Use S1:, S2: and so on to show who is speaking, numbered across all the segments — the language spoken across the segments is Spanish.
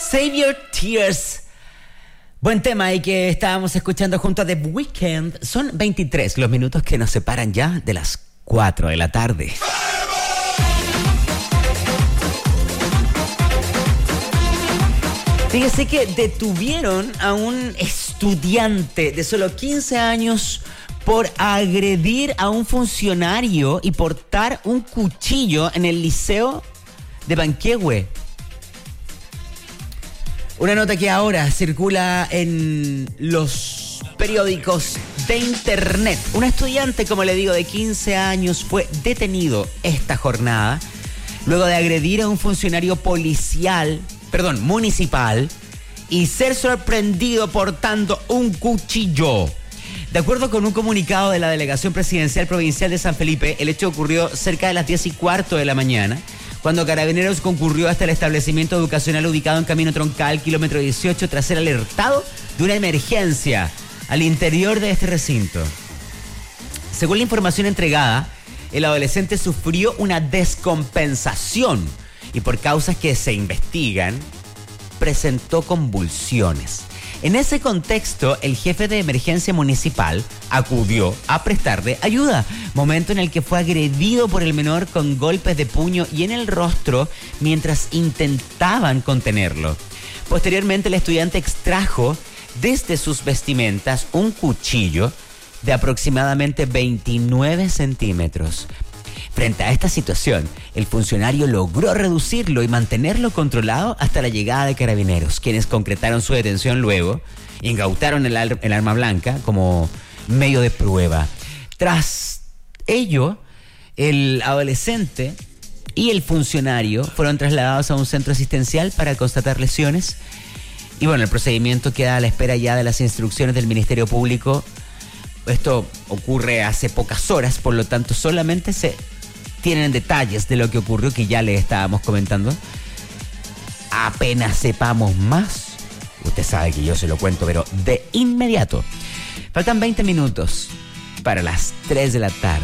S1: Save Your Tears. Buen tema ahí que estábamos escuchando junto a The Weeknd. Son 23 los minutos que nos separan ya de las 4 de la tarde. Fíjese que detuvieron a un estudiante de solo 15 años por agredir a un funcionario y portar un cuchillo en el liceo de Panquehue. Una nota que ahora circula en los periódicos de internet. Un estudiante, como le digo, de 15 años fue detenido esta jornada luego de agredir a un funcionario municipal y ser sorprendido portando un cuchillo. De acuerdo con un comunicado de la Delegación Presidencial Provincial de San Felipe, el hecho ocurrió cerca de las 10:15 de la mañana, cuando Carabineros concurrió hasta el establecimiento educacional ubicado en Camino Troncal, kilómetro 18, tras ser alertado de una emergencia al interior de este recinto. Según la información entregada, el adolescente sufrió una descompensación y por causas que se investigan, presentó convulsiones. En ese contexto, el jefe de emergencia municipal acudió a prestarle ayuda, momento en el que fue agredido por el menor con golpes de puño y en el rostro mientras intentaban contenerlo. Posteriormente, el estudiante extrajo desde sus vestimentas un cuchillo de aproximadamente 29 centímetros. Frente a esta situación, el funcionario logró reducirlo y mantenerlo controlado hasta la llegada de Carabineros, quienes concretaron su detención luego y incautaron el arma blanca como medio de prueba. Tras ello, el adolescente y el funcionario fueron trasladados a un centro asistencial para constatar lesiones. Y bueno, el procedimiento queda a la espera ya de las instrucciones del Ministerio Público. Esto ocurre hace pocas horas, por lo tanto solamente se tienen detalles de lo que ocurrió, que ya les estábamos comentando. Apenas sepamos más, usted sabe que yo se lo cuento, pero de inmediato. Faltan 20 minutos para las 3 de la tarde.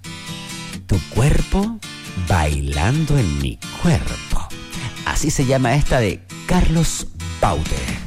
S1: Tu cuerpo bailando en mi cuerpo. Así se llama esta de Carlos Baute.